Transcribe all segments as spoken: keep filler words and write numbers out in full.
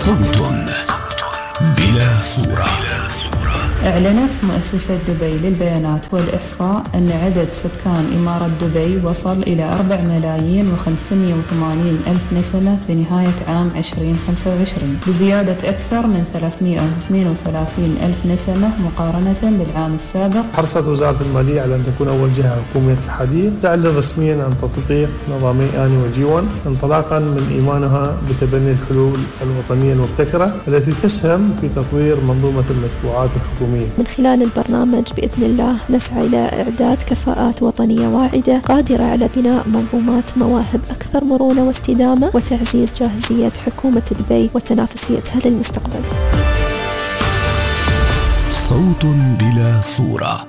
صوت بلا صورة. أعلنت مؤسسة دبي للبيانات والإحصاء أن عدد سكان إمارة دبي وصل إلى أربع ملايين وخمسمائة وثمانين ألف نسمة في نهاية عام عشرين خمسة وعشرين، بزيادة أكثر من ثلاثمائة واثنين وثلاثين ألف نسمة مقارنة بالعام السابق. حرصت وزارة المالية على أن تكون أول جهة حكومية الحديث تعلن رسميا عن تطبيق نظامي آني وجيون، انطلاقا من إيمانها بتبني الحلول الوطنية المبتكرة التي تسهم في تطوير منظومة المدفوعات الحكومية. من خلال البرنامج بإذن الله نسعى إلى إعداد كفاءات وطنية واعدة قادرة على بناء منظومات مواهب أكثر مرونة واستدامة وتعزيز جاهزية حكومة دبي وتنافسيتها للمستقبل. صوت بلا صورة.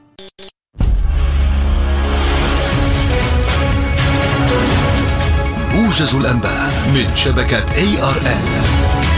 موجز الأنباء من شبكة إيه آر إن.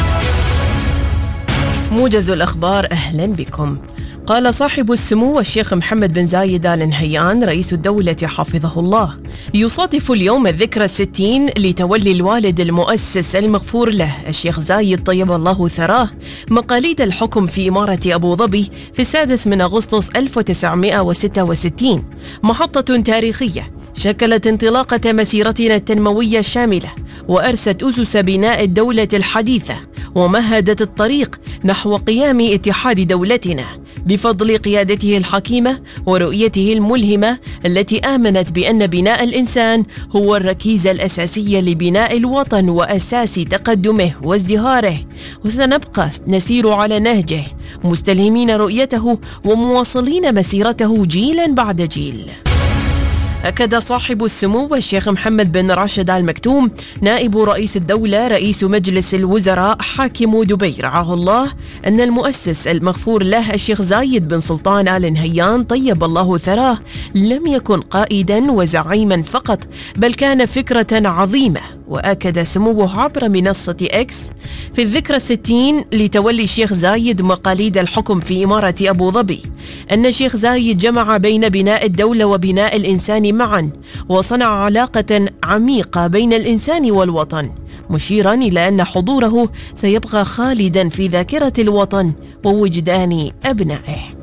موجز الأخبار، أهلا بكم. قال صاحب السمو الشيخ محمد بن زايد آل نهيان رئيس الدولة حفظه الله: يصادف اليوم الذكرى الستين لتولي الوالد المؤسس المغفور له الشيخ زايد طيب الله ثراه مقاليد الحكم في إمارة أبو ظبي في السادس من أغسطس ألف وتسعمائة وستة وستين، محطة تاريخية شكلت انطلاقة مسيرتنا التنموية الشاملة وأرست أسس بناء الدولة الحديثة ومهدت الطريق نحو قيام اتحاد دولتنا بفضل قيادته الحكيمة ورؤيته الملهمة التي آمنت بأن بناء الإنسان هو الركيزة الأساسية لبناء الوطن وأساس تقدمه وازدهاره، وسنبقى نسير على نهجه مستلهمين رؤيته ومواصلين مسيرته جيلا بعد جيل. أكد صاحب السمو الشيخ محمد بن راشد آل مكتوم نائب رئيس الدولة رئيس مجلس الوزراء حاكم دبي رعاه الله أن المؤسس المغفور له الشيخ زايد بن سلطان آل نهيان طيب الله ثراه لم يكن قائدا وزعيما فقط، بل كان فكرة عظيمة. وأكد سموه عبر منصة إكس في الذكرى الستين لتولي الشيخ زايد مقاليد الحكم في إمارة أبو ظبي أن الشيخ زايد جمع بين بناء الدولة وبناء الإنسان معا، وصنع علاقة عميقة بين الإنسان والوطن، مشيرا إلى أن حضوره سيبقى خالدا في ذاكرة الوطن ووجدان أبنائه.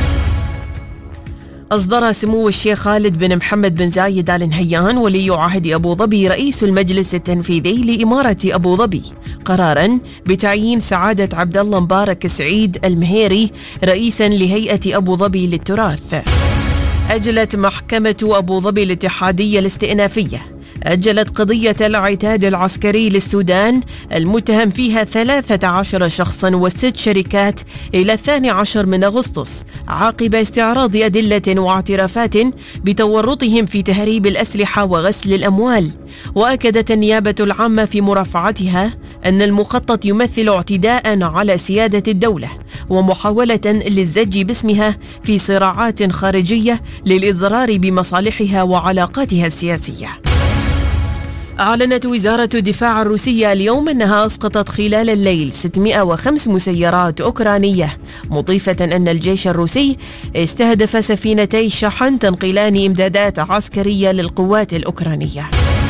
أصدر سمو الشيخ خالد بن محمد بن زايد آل نهيان ولي عهد أبو ظبي رئيس المجلس التنفيذي لإمارة أبو ظبي قراراً بتعيين سعادة عبد الله مبارك سعيد المهيري رئيساً لهيئة أبو ظبي للتراث. أجلت محكمة أبو ظبي الاتحادية الاستئنافية أجلت قضية العتاد العسكري للسودان المتهم فيها ثلاثة عشر شخصاً وست شركات إلى الثاني عشر من أغسطس عقب استعراض أدلة واعترافات بتورطهم في تهريب الأسلحة وغسل الأموال. وأكدت النيابة العامة في مرافعتها أن المخطط يمثل اعتداء على سيادة الدولة ومحاولة للزج باسمها في صراعات خارجية للإضرار بمصالحها وعلاقاتها السياسية. أعلنت وزارة الدفاع الروسية اليوم أنها أسقطت خلال الليل ستمائة وخمس مسيرات أوكرانية، مضيفة أن الجيش الروسي استهدف سفينتي شحن تنقلان إمدادات عسكرية للقوات الأوكرانية.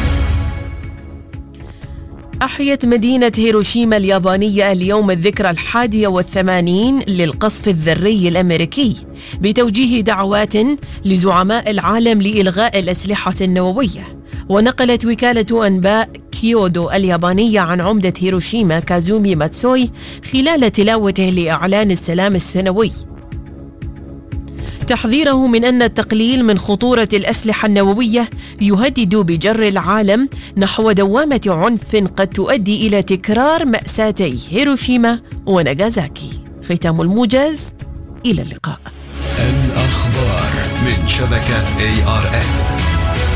أحيت مدينة هيروشيما اليابانية اليوم الذكرى الحادية والثمانين للقصف الذري الأمريكي بتوجيه دعوات لزعماء العالم لإلغاء الأسلحة النووية. ونقلت وكالة أنباء كيودو اليابانية عن عمدة هيروشيما كازومي ماتسوي خلال تلاوته لإعلان السلام السنوي تحذيره من أن التقليل من خطورة الأسلحة النووية يهدد بجر العالم نحو دوامة عنف قد تؤدي إلى تكرار مأساتي هيروشيما وناغازاكي. ختام الموجز، إلى اللقاء. الأخبار من شبكة إيه آر إن.